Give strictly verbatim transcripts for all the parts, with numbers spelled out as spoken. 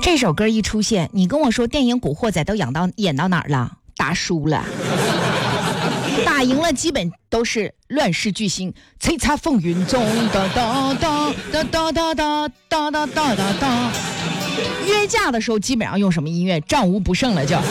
这首歌一出现，你跟我说电影《古惑仔》都演到演到哪儿了？打输了，打赢了基本都是乱世巨星，叱咤风云中，哒哒哒哒哒哒哒哒哒哒哒哒。约架的时候基本上用什么音乐？战无不胜了就。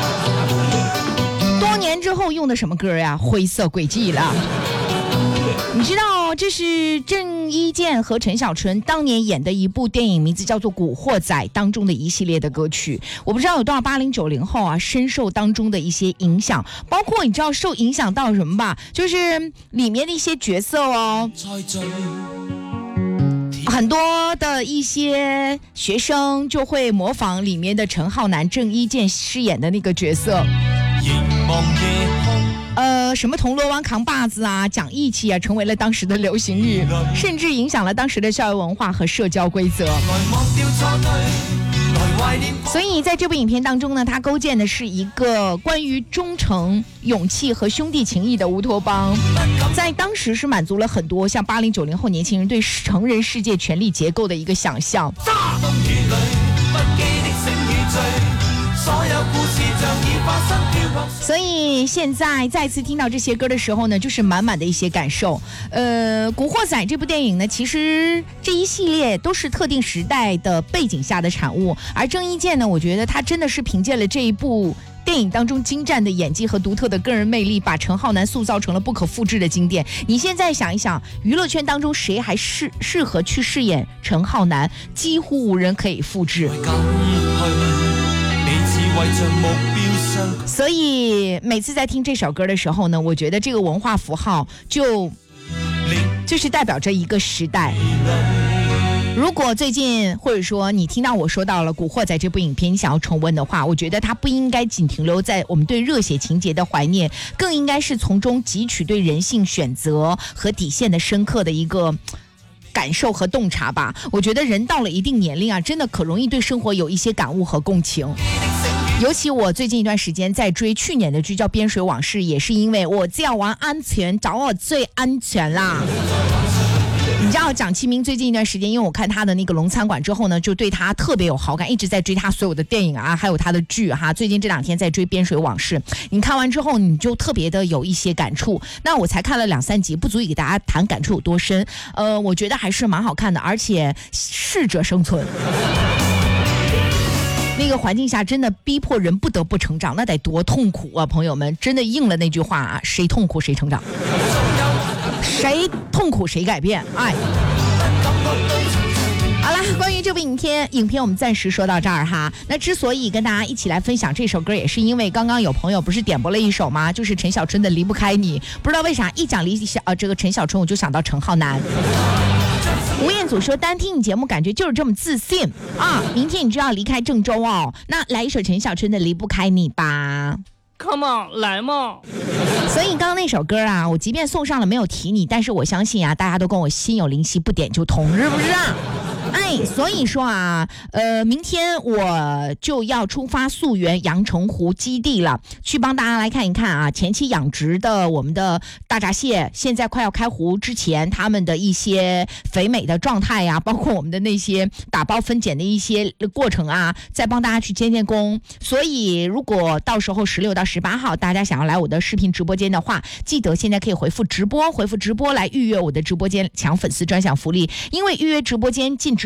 多年之后用的什么歌呀？灰色轨迹了。你知道这是郑伊健和陈小春当年演的一部电影，名字叫做《古惑仔》当中的一系列的歌曲。我不知道有多少八零九零后啊深受当中的一些影响，包括你知道受影响到什么吧？就是里面的一些角色哦，很多的一些学生就会模仿里面的陈浩南、郑伊健饰演的那个角色。呃，什么铜锣湾扛把子啊，讲义气啊，成为了当时的流行语，甚至影响了当时的校园文化和社交规则。所以在这部影片当中呢，它构建的是一个关于忠诚、勇气和兄弟情谊的乌托邦，在当时是满足了很多像八零九零后年轻人对成人世界权力结构的一个想象。所以现在再次听到这些歌的时候呢，就是满满的一些感受。呃，《古惑仔》这部电影呢，其实这一系列都是特定时代的背景下的产物，而郑伊健呢，我觉得他真的是凭借了这一部电影当中精湛的演技和独特的个人魅力，把陈浩南塑造成了不可复制的经典。你现在想一想，娱乐圈当中谁还适适合去饰演陈浩南？几乎无人可以复制。所以每次在听这首歌的时候呢，我觉得这个文化符号就就是代表着一个时代。如果最近或者说你听到我说到了《古惑仔》这部影片，你想要重温的话，我觉得它不应该仅停留在我们对热血情节的怀念，更应该是从中汲取对人性选择和底线的深刻的一个感受和洞察吧。我觉得人到了一定年龄啊，真的可容易对生活有一些感悟和共情。尤其我最近一段时间在追去年的剧叫《边水往事》，也是因为我只要玩安全，找我最安全啦。你知道蒋奇明最近一段时间，因为我看他的那个龙餐馆之后呢，就对他特别有好感，一直在追他所有的电影啊，还有他的剧哈。最近这两天在追《边水往事》，你看完之后你就特别的有一些感触。那我才看了两三集，不足以给大家谈感触有多深。呃，我觉得还是蛮好看的，而且适者生存。那个环境下真的逼迫人不得不成长，那得多痛苦啊！朋友们，真的应了那句话啊，谁痛苦谁成长，谁痛苦谁改变。哎，好了，关于这部影片影片我们暂时说到这儿哈。那之所以跟大家一起来分享这首歌，也是因为刚刚有朋友不是点播了一首吗？就是陈小春的《离不开你》。不知道为啥一讲离小呃这个陈小春，我就想到陈浩南。吴彦祖说单听你节目感觉就是这么自信啊！明天你就要离开郑州哦，那来一首陈小春的《离不开你》吧。 Come on， 来嘛！ 所以刚刚那首歌啊，我即便送上了没有提你，但是我相信啊，大家都跟我心有灵犀，不点就通，是不是啊？哎，所以说啊，呃，明天我就要出发溯源阳澄湖基地了，去帮大家来看一看啊，前期养殖的我们的大闸蟹，现在快要开湖之前，他们的一些肥美的状态呀、啊，包括我们的那些打包分拣的一些过程啊，再帮大家去监监工。所以，如果到时候十六到十八号，大家想要来我的视频直播间的话，记得现在可以回复直播，回复直播来预约我的直播间，抢粉丝专享福利。因为预约直播间进直